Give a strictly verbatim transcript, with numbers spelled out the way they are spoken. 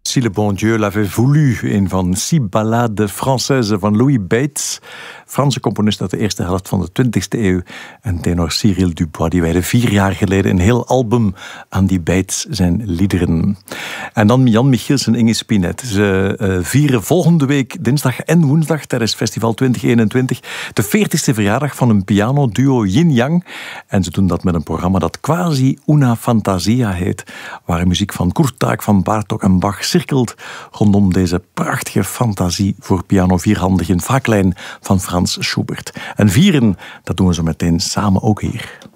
Si le bon Dieu l'avait voulu, een van six ballades françaises van Louis Bates, Franse componist uit de eerste helft van de twintigste eeuw, en tenor Cyril Dubois, die wijde vier jaar geleden een heel album aan die Bates zijn liederen. En dan Jan Michiels en Inge Spinet. Ze uh, vieren volgende week dinsdag en woensdag tijdens Festival twintig eenentwintig de veertigste verjaardag van een pianoduo Yin Yang. En ze doen dat met een programma dat quasi una fantasia heet, waar muziek van Kurtág, van Bartók en Bach cirkelt rondom deze prachtige fantasie voor piano vierhandig in vaaklijn van Frans Schubert. En vieren, dat doen we zo meteen samen ook hier.